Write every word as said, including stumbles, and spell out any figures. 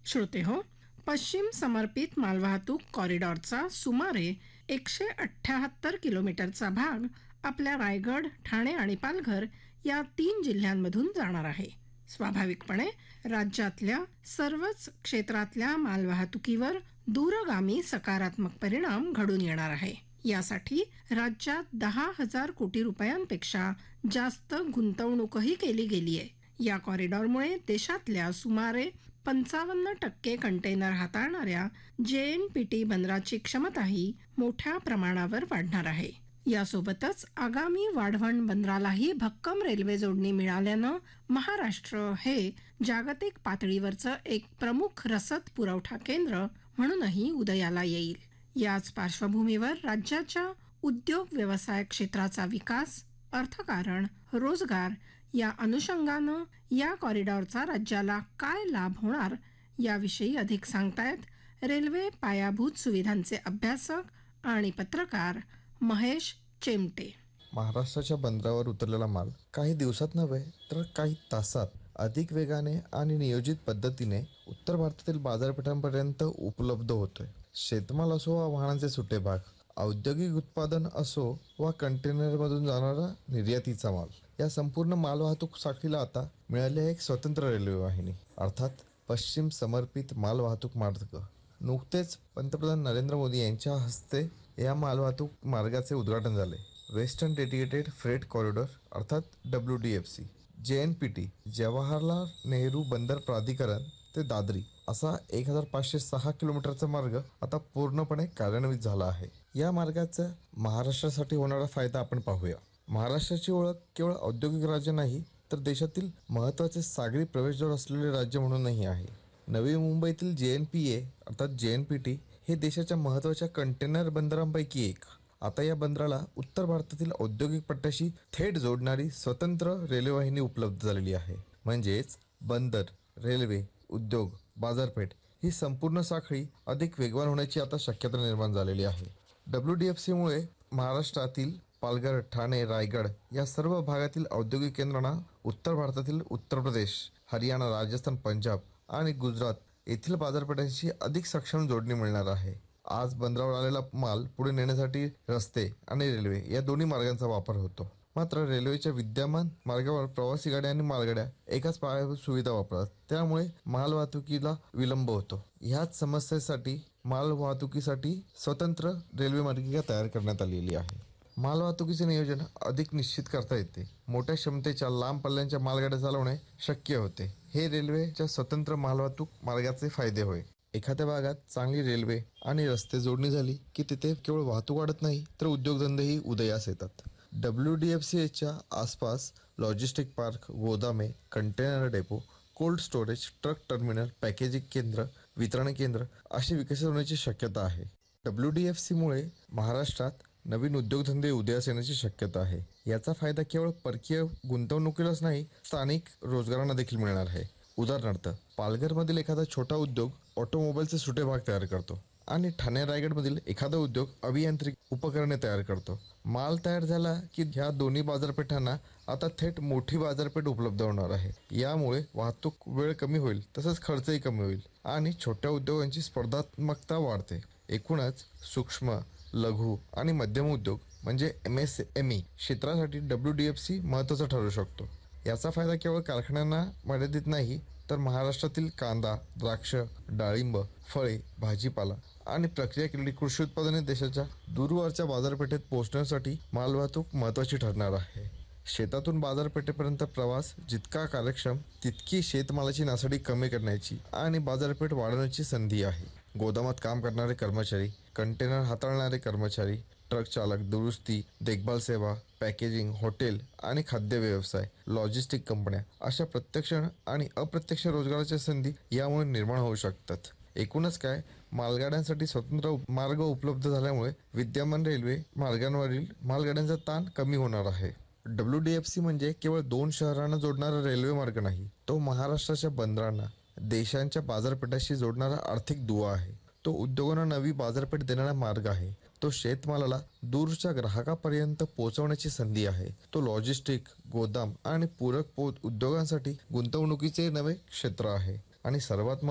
श्रोते हो, पश्चिम समर्पित मालवाहतूक कॉरिडॉरचा सुमारे एकशे अठ्ठ्याहत्तर किलोमीटरचा भाग आपल्या रायगड, ठाणे आणि पालघर या तीन जिल्ह्यांमधून जाणार आहे. स्वाभाविकपणे राज्यातल्या सर्वच क्षेत्रातल्या मालवाहतुकीवर दूरगामी सकारात्मक परिणाम घडून येणार आहे. यासाठी राज्यात दहा हजार कोटी रुपयांपेक्षा जास्त गुंतवणूकही केली गेली आहे. या कॉरिडॉरमुळे देशातल्या सुमारे पंचावन्न टक्के कंटेनर हाताळणाऱ्या जे एन पी टी बंदराची क्षमताही मोठ्या प्रमाणावर वाढणार आहे. यासोबतच आगामी वाढवण बंदरालाही भक्कम रेल्वे जोडणी मिळाल्यानं महाराष्ट्र हे जागतिक पातळीवरचं एक प्रमुख रसद पुरवठा केंद्र म्हणूनही उदयाला येईल. याच पार्श्वभूमीवर राज्याच्या उद्योग व्यवसाय क्षेत्राचा विकास, अर्थकारण, रोजगार या अनुषंगानं या कॉरिडॉरचा राज्याला काय लाभ होणार याविषयी अधिक सांगतायत रेल्वे पायाभूत सुविधांचे अभ्यासक आणि पत्रकार महेश चेमटे. महाराष्ट्राच्या बंदरावर उतरलेला माल काही दिवसात नव्हे तर काही तासात अधिक वेगाने आणि नियोजित पद्धतीने उत्तर भारतातील बाजारपेठांपर्यंत उपलब्ध होतोय. शेतमाल असो वा वाहनांचे सुटे भाग, औद्योगिक उत्पादन असो वा कंटेनरमधून जाणारा निर्यातीचा माल, या संपूर्ण मालवाहतूक साखळीला आता मिळाली आहे एक स्वतंत्र रेल्वे वाहिनी, अर्थात पश्चिम समर्पित मालवाहतूक मार्ग. नुकतेच पंतप्रधान नरेंद्र मोदी यांच्या हस्ते या मालवाहतूक मार्गाचे उद्घाटन झाले. वेस्टर्न डेडिकेटेड फ्रेट कॉरिडॉर अर्थात डब्ल्यू डी एफ सी, जे N P T, Jawaharlal Nehru बंदर प्राधिकरण ते दादरी असा एक हजार पाचशे सहा किलोमीटरचा मार्ग आता पूर्णपणे कार्यान्वित झाला आहे. या मार्गाचा महाराष्ट्रासाठी होणारा फायदा आपण पाहूया. महाराष्ट्राची ओळख केवळ औद्योगिक राज्य नाही तर देशातील महत्त्वाचे सागरी प्रवेशद्वार असलेले राज्य म्हणूनही आहे. नवी मुंबईतील जे एन पी ए अर्थात जे एन पी टी हे देशाच्या महत्त्वाच्या कंटेनर बंदरांपैकी एक. आता या बंदराला उत्तर भारतातील औद्योगिक पट्ट्याशी थेट जोडणारी स्वतंत्र रेल्वेवाहिनी उपलब्ध झालेली आहे. म्हणजेच बंदर, रेल्वे, उद्योग, बाजारपेठ ही संपूर्ण साखळी अधिक वेगवान होण्याची आता शक्यता निर्माण झालेली आहे. डब्ल्यू डी एफ सीमुळे महाराष्ट्रातील पालघर, ठाणे, रायगड या सर्व भागातील औद्योगिक केंद्रांना उत्तर भारतातील उत्तर प्रदेश, हरियाणा, राजस्थान, पंजाब आणि गुजरात येथील बाजारपेठांशी अधिक सक्षम जोडणी मिळणार आहे. आज बंदरावर आलेला माल पुढे नेण्यासाठी रस्ते आणि रेल्वे या दोन्ही मार्गांचा वापर होतो. मात्र रेल्वेच्या विद्यमान मार्गावर प्रवासी गाड्या आणि मालगाड्या एकाच पायाभूत सुविधा वापरतात, त्यामुळे मालवाहतुकीला विलंब होतो. ह्याच समस्येसाठी मालवाहतुकीसाठी स्वतंत्र रेल्वे मार्गिका तयार करण्यात आलेली आहे. मालवाहतुकीचे नियोजन अधिक निश्चित करता येते. मोठ्या क्षमतेच्या लांब पल्ल्यांच्या मालगाड्या चालवणे शक्य होते. हे रेल्वेच्या स्वतंत्र मालवाहतूक मार्गाचे फायदे होय. एखाद्या भागात चांगली रेल्वे आणि रस्ते जोडणी झाली की तिथे केवळ वाहतूक वाढत नाही तर उद्योगधंदेही उदयास येतात. डब्ल्यू डी एफ सी एच्या आसपास logistic park, गोदामे, container depot, cold storage, truck terminal, packaging केंद्र, वितरण केंद्र अशी विकसित होण्याची शक्यता आहे. डब्ल्यू डी एफ सीमुळे महाराष्ट्रात नवीन उद्योगधंदे उदयास येण्याची शक्यता आहे. याचा फायदा केवळ परकीय गुंतवणुकीलाच नाही, स्थानिक रोजगारांना देखील मिळणार आहे. उदाहरणार्थ, पालघरमधील एखादा छोटा उद्योग ऑटोमोबाईलचे सुटे भाग तयार करतो आणि ठाणे रायगडमधील एखादा उद्योग अभियांत्रिक उपकरणे तयार करतो. माल तयार झाला की ह्या दोन्ही बाजारपेठांना आता थेट मोठी बाजारपेठ उपलब्ध होणार आहे. यामुळे वाहतूक वेळ कमी होईल, तसंच खर्चही कमी होईल आणि छोट्या उद्योगांची स्पर्धात्मकता वाढते. एकूणच सूक्ष्म, लघु आणि मध्यम उद्योग म्हणजे एम एस एम ई क्षेत्रासाठी डब्ल्यू डी एफ सी महत्त्वाचा ठरू शकतो. याचा फायदा केवळ कारखान्यांना मर्यादित नाही तर महाराष्ट्रातील कांदा, द्राक्ष, डाळिंब, फळे, भाजीपाला आणि प्रक्रिया केलेली कृषी उत्पादने देशाच्या दूरवरच्या बाजारपेठेत पोहोचण्यासाठी मालवाहतूक महत्त्वाची ठरणार आहे. शेतातून बाजारपेठेपर्यंत प्रवास जितका कार्यक्षम तितकी शेतमालाची नासाडी कमी करण्याची आणि बाजारपेठ वाढवण्याची संधी आहे. गोदामात काम करणारे कर्मचारी, कंटेनर हाताळणारे कर्मचारी, ट्रक चालक, दुरुस्ती, देखभाल सेवा, पॅकेजिंग, हॉटेल आणि खाद्य व्यवसाय, लॉजिस्टिक कंपन्या अशा प्रत्यक्ष आणि अप्रत्यक्ष रोजगाराच्या संधी यामुळे निर्माण होऊ शकतात. एकूणच काय, मालगाड्यांसाठी स्वतंत्र मार्ग उपलब्ध झाल्यामुळे विद्यमान रेल्वे मार्गांवरील मालगाड्यांचा ताण कमी होणार आहे. डब्ल्यू डी एफ सी म्हणजे केवळ दोन शहरांना जोडणारा रेल्वे मार्ग नाही, तो महाराष्ट्राच्या बंदरांना देशांच्या बाजारपेठाशी जोडणारा आर्थिक दुवा आहे. तो उद्योगांना नवी बाजारपेठ देणारा मार्ग आहे. तो शेतमालाला दूरच्या ग्राहकापर्यंत पोहोचवण्याची संधी आहे. तो लॉजिस्टिक, गोदाम आणि पूरक पोत उद्योगांसाठी गुंतवणुकीचे नवे क्षेत्र आहे. आणि सर्वात